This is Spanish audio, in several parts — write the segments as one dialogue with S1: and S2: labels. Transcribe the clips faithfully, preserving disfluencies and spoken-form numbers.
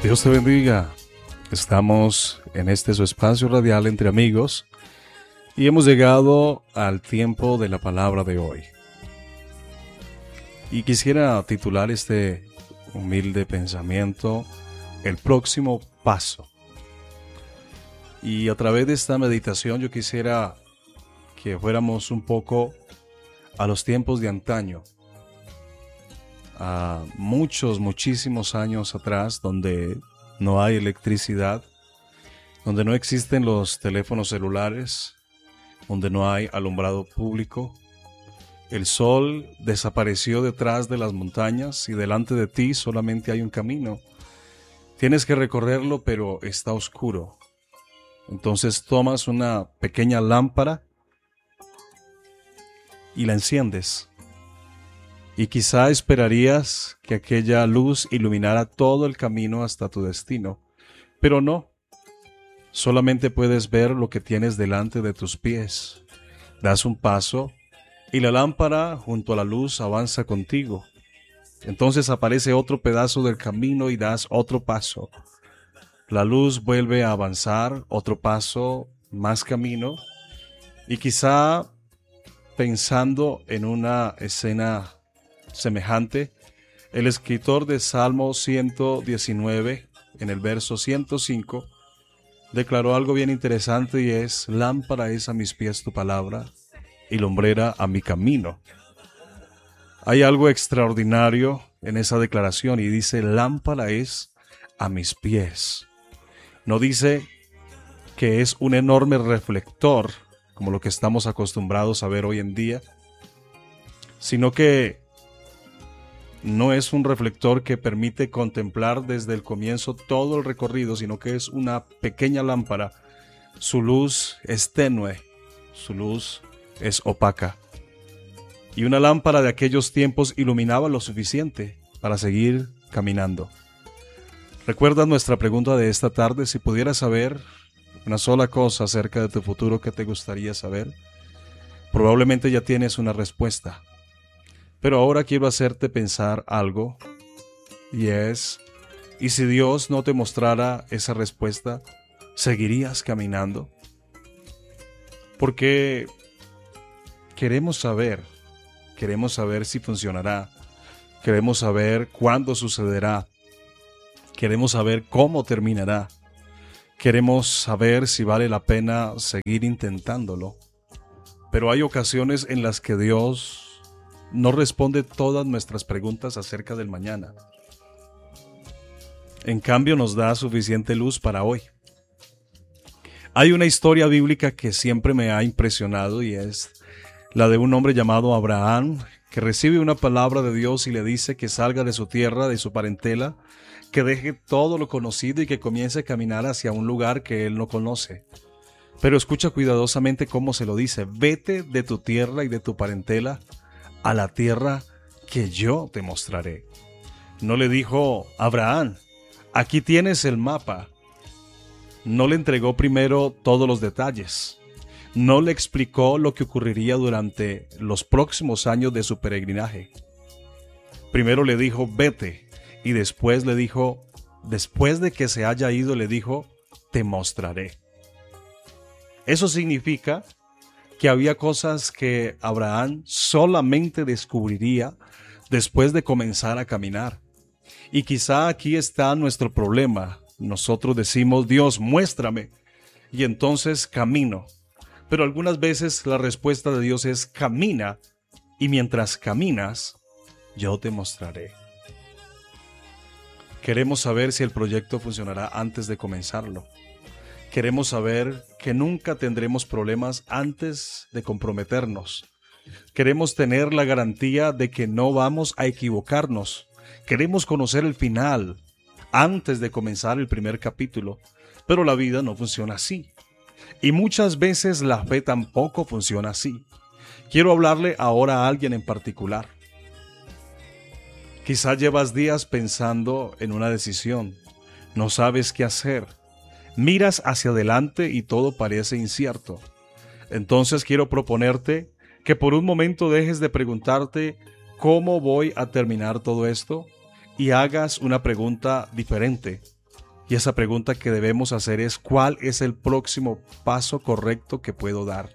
S1: Dios te bendiga. Estamos en este su espacio radial entre amigos y hemos llegado al tiempo de la palabra de hoy. Y quisiera titular este humilde pensamiento, el próximo paso. Y a través de esta meditación yo quisiera que fuéramos un poco a los tiempos de antaño, a muchos, muchísimos años atrás, donde no hay electricidad, donde no existen los teléfonos celulares, donde no hay alumbrado público. El sol desapareció detrás de las montañas y delante de ti solamente hay un camino. Tienes que recorrerlo, pero está oscuro. Entonces tomas una pequeña lámpara y la enciendes. Y quizá esperarías que aquella luz iluminara todo el camino hasta tu destino, pero no. Solamente puedes ver lo que tienes delante de tus pies. Das un paso y la lámpara junto a la luz avanza contigo. Entonces aparece otro pedazo del camino y das otro paso. La luz vuelve a avanzar, otro paso, más camino. Y quizá pensando en una escena semejante, el escritor de Salmo ciento diecinueve, en el verso ciento cinco, declaró algo bien interesante y es: lámpara es a mis pies tu palabra y lumbrera a mi camino. Hay algo extraordinario en esa declaración y dice: lámpara es a mis pies. No dice que es un enorme reflector, como lo que estamos acostumbrados a ver hoy en día, sino que no es un reflector que permite contemplar desde el comienzo todo el recorrido, sino que es una pequeña lámpara. Su luz es tenue, su luz es opaca. Y una lámpara de aquellos tiempos iluminaba lo suficiente para seguir caminando. ¿Recuerdas nuestra pregunta de esta tarde? Si pudieras saber una sola cosa acerca de tu futuro, ¿qué te gustaría saber? Probablemente ya tienes una respuesta. Pero ahora quiero hacerte pensar algo, y es: ¿y si Dios no te mostrara esa respuesta, seguirías caminando? Porque queremos saber, queremos saber si funcionará, queremos saber cuándo sucederá, queremos saber cómo terminará, queremos saber si vale la pena seguir intentándolo. Pero hay ocasiones en las que Dios no responde todas nuestras preguntas acerca del mañana. En cambio, nos da suficiente luz para hoy. Hay una historia bíblica que siempre me ha impresionado y es la de un hombre llamado Abraham, que recibe una palabra de Dios y le dice que salga de su tierra, de su parentela, que deje todo lo conocido y que comience a caminar hacia un lugar que él no conoce. Pero escucha cuidadosamente cómo se lo dice: vete de tu tierra y de tu parentela a la tierra que yo te mostraré. No le dijo: Abraham, aquí tienes el mapa. No le entregó primero todos los detalles. No le explicó lo que ocurriría durante los próximos años de su peregrinaje. Primero le dijo: vete, y después le dijo, después de que se haya ido, le dijo: te mostraré. Eso significa que había cosas que Abraham solamente descubriría después de comenzar a caminar. Y quizá aquí está nuestro problema. Nosotros decimos: Dios, muéstrame, y entonces camino. Pero algunas veces la respuesta de Dios es: camina, y mientras caminas, yo te mostraré. Queremos saber si el proyecto funcionará antes de comenzarlo. Queremos saber que nunca tendremos problemas antes de comprometernos. Queremos tener la garantía de que no vamos a equivocarnos. Queremos conocer el final antes de comenzar el primer capítulo. Pero la vida no funciona así. Y muchas veces la fe tampoco funciona así. Quiero hablarle ahora a alguien en particular. Quizá llevas días pensando en una decisión. No sabes qué hacer. Miras hacia adelante y todo parece incierto. Entonces quiero proponerte que por un momento dejes de preguntarte ¿cómo voy a terminar todo esto? Y hagas una pregunta diferente. Y esa pregunta que debemos hacer es: ¿cuál es el próximo paso correcto que puedo dar?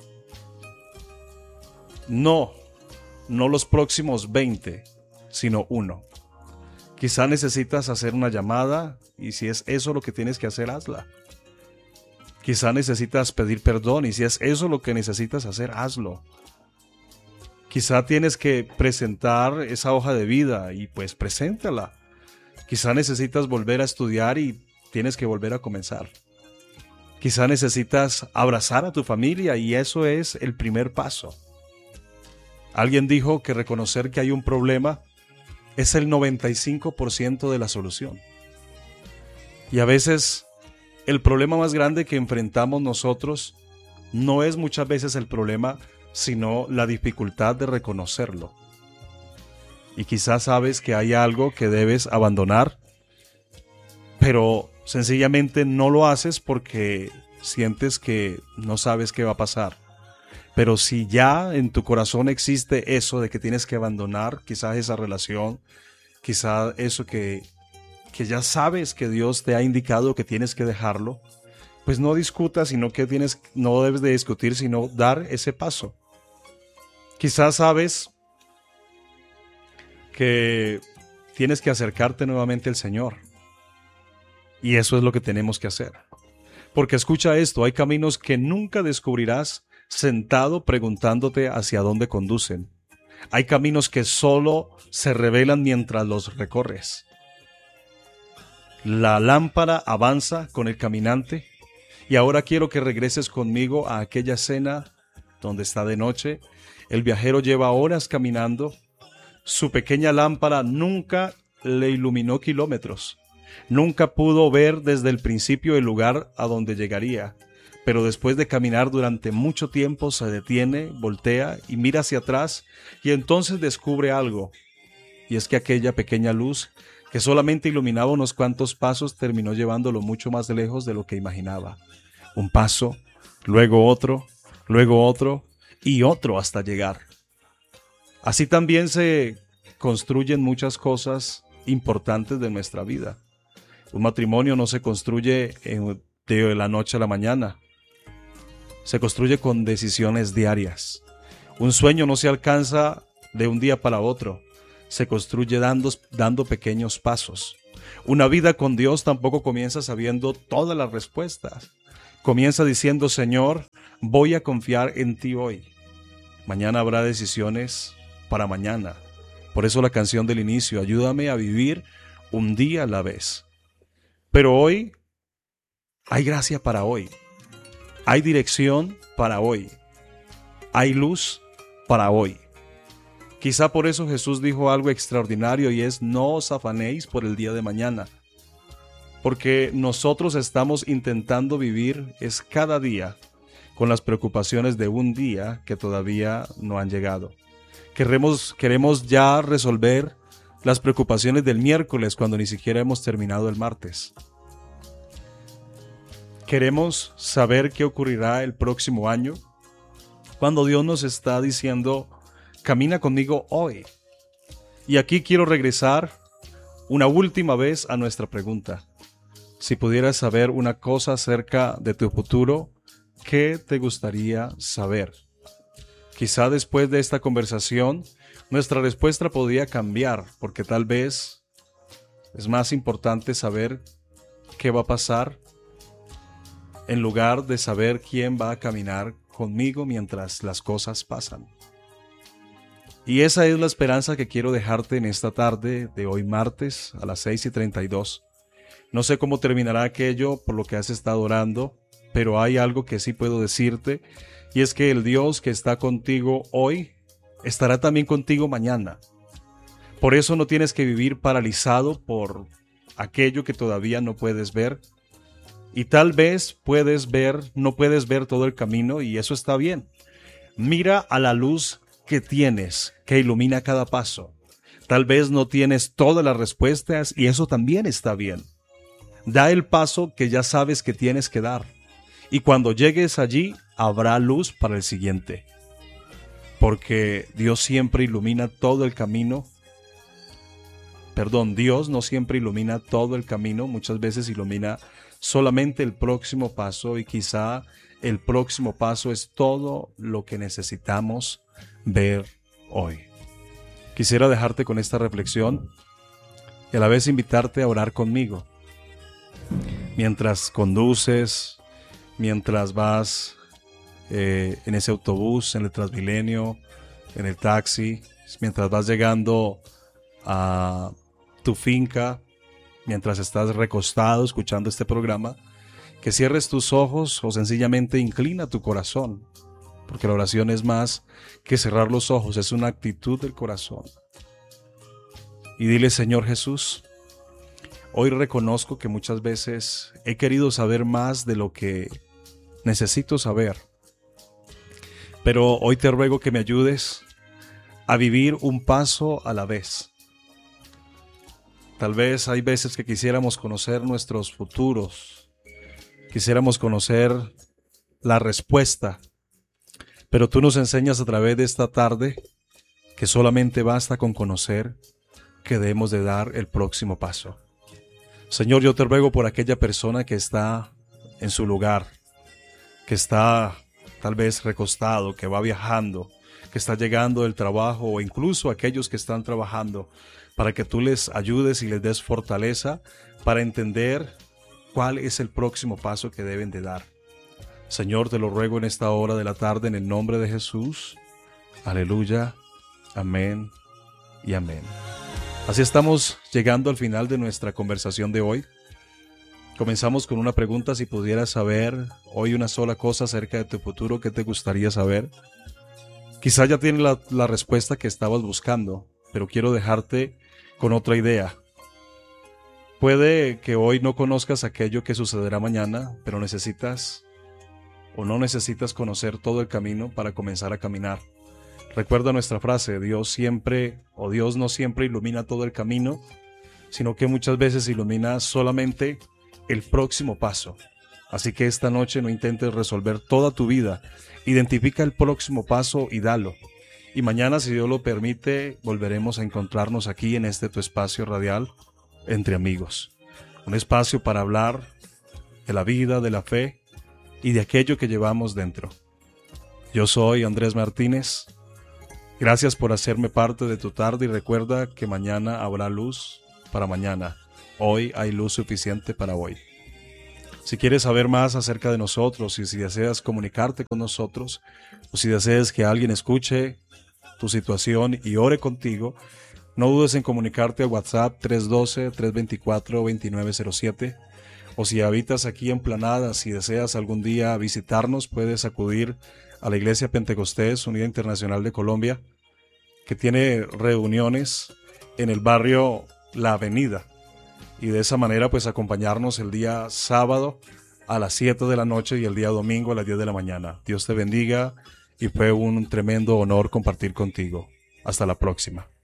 S1: No, no los próximos veinte, sino uno. Quizá necesitas hacer una llamada y si es eso lo que tienes que hacer, hazla. Quizá necesitas pedir perdón y si es eso lo que necesitas hacer, hazlo. Quizá tienes que presentar esa hoja de vida y pues preséntala. Quizá necesitas volver a estudiar y tienes que volver a comenzar. Quizá necesitas abrazar a tu familia y eso es el primer paso. Alguien dijo que reconocer que hay un problema es el noventa y cinco por ciento de la solución. Y a veces el problema más grande que enfrentamos nosotros no es muchas veces el problema, sino la dificultad de reconocerlo. Y quizás sabes que hay algo que debes abandonar, pero sencillamente no lo haces porque sientes que no sabes qué va a pasar. Pero si ya en tu corazón existe eso de que tienes que abandonar quizás esa relación, quizás eso que, que ya sabes que Dios te ha indicado que tienes que dejarlo, pues no discutas, sino que tienes, no debes de discutir, sino dar ese paso. Quizás sabes que tienes que acercarte nuevamente al Señor. Y eso es lo que tenemos que hacer. Porque escucha esto, hay caminos que nunca descubrirás sentado preguntándote hacia dónde conducen. Hay caminos que solo se revelan mientras los recorres. La lámpara avanza con el caminante y ahora quiero que regreses conmigo a aquella escena donde está de noche. El viajero lleva horas caminando. Su pequeña lámpara nunca le iluminó kilómetros. Nunca pudo ver desde el principio el lugar a donde llegaría. Pero después de caminar durante mucho tiempo se detiene, voltea y mira hacia atrás y entonces descubre algo. Y es que aquella pequeña luz que solamente iluminaba unos cuantos pasos terminó llevándolo mucho más lejos de lo que imaginaba. Un paso, luego otro, luego otro y otro hasta llegar. Así también se construyen muchas cosas importantes de nuestra vida. Un matrimonio no se construye de la noche a la mañana. Se construye con decisiones diarias. Un sueño no se alcanza de un día para otro. Se construye dando, dando pequeños pasos. Una vida con Dios tampoco comienza sabiendo todas las respuestas. Comienza diciendo: Señor, voy a confiar en ti hoy. Mañana habrá decisiones para mañana. Por eso la canción del inicio: ayúdame a vivir un día a la vez. Pero hoy hay gracia para hoy. Hay dirección para hoy. Hay luz para hoy. Quizá por eso Jesús dijo algo extraordinario y es: no os afanéis por el día de mañana. Porque nosotros estamos intentando vivir es cada día con las preocupaciones de un día que todavía no han llegado. Queremos, queremos ya resolver las preocupaciones del miércoles cuando ni siquiera hemos terminado el martes. Queremos saber qué ocurrirá el próximo año cuando Dios nos está diciendo: camina conmigo hoy. Y aquí quiero regresar una última vez a nuestra pregunta. Si pudieras saber una cosa acerca de tu futuro, ¿qué te gustaría saber? Quizá después de esta conversación, nuestra respuesta podría cambiar, porque tal vez es más importante saber qué va a pasar en lugar de saber quién va a caminar conmigo mientras las cosas pasan. Y esa es la esperanza que quiero dejarte en esta tarde de hoy martes a las seis y treinta y dos. No sé cómo terminará aquello por lo que has estado orando, pero hay algo que sí puedo decirte, y es que el Dios que está contigo hoy estará también contigo mañana. Por eso no tienes que vivir paralizado por aquello que todavía no puedes ver. Y tal vez puedes ver, no puedes ver todo el camino y eso está bien. Mira a la luz que tienes, que ilumina cada paso. Tal vez no tienes todas las respuestas y eso también está bien. Da el paso que ya sabes que tienes que dar. Y cuando llegues allí, habrá luz para el siguiente. Porque Dios siempre ilumina todo el camino perdón, Dios no siempre ilumina todo el camino, muchas veces ilumina solamente el próximo paso, y quizá el próximo paso es todo lo que necesitamos ver hoy. Quisiera dejarte con esta reflexión y a la vez invitarte a orar conmigo. Mientras conduces, mientras vas eh, en ese autobús, en el Transmilenio, en el taxi, mientras vas llegando a tu finca, mientras estás recostado escuchando este programa, que cierres tus ojos o sencillamente inclina tu corazón, porque la oración es más que cerrar los ojos, es una actitud del corazón. Y dile: Señor Jesús, hoy reconozco que muchas veces he querido saber más de lo que necesito saber, pero hoy te ruego que me ayudes a vivir un paso a la vez. Tal vez hay veces que quisiéramos conocer nuestros futuros, quisiéramos conocer la respuesta, pero tú nos enseñas a través de esta tarde que solamente basta con conocer que debemos de dar el próximo paso. Señor, yo te ruego por aquella persona que está en su lugar, que está tal vez recostado, que va viajando, que está llegando del trabajo, o incluso aquellos que están trabajando, para que tú les ayudes y les des fortaleza para entender cuál es el próximo paso que deben de dar. Señor, te lo ruego en esta hora de la tarde en el nombre de Jesús. Aleluya, amén y amén. Así estamos llegando al final de nuestra conversación de hoy. Comenzamos con una pregunta: si pudieras saber hoy una sola cosa acerca de tu futuro, ¿qué te gustaría saber? Quizá ya tienes la, la respuesta que estabas buscando, pero quiero dejarte con otra idea. Puede que hoy no conozcas aquello que sucederá mañana, pero necesitas o no necesitas conocer todo el camino para comenzar a caminar. Recuerda nuestra frase: Dios siempre o Dios no siempre ilumina todo el camino, sino que muchas veces ilumina solamente el próximo paso. Así que esta noche no intentes resolver toda tu vida, identifica el próximo paso y dalo. Y mañana, si Dios lo permite, volveremos a encontrarnos aquí en este tu espacio radial, Entre Amigos. Un espacio para hablar de la vida, de la fe y de aquello que llevamos dentro. Yo soy Andrés Martínez. Gracias por hacerme parte de tu tarde, y recuerda que mañana habrá luz para mañana. Hoy hay luz suficiente para hoy. Si quieres saber más acerca de nosotros, y si deseas comunicarte con nosotros, o si deseas que alguien escuche tu situación y ore contigo, no dudes en comunicarte a WhatsApp tres uno dos, tres dos cuatro, dos nueve cero siete, o si habitas aquí en Planada, si deseas algún día visitarnos, puedes acudir a la Iglesia Pentecostés Unida Internacional de Colombia, que tiene reuniones en el barrio La Avenida, y de esa manera pues acompañarnos el día sábado a las siete de la noche y el día domingo a las diez de la mañana. Dios te bendiga y fue un tremendo honor compartir contigo. Hasta la próxima.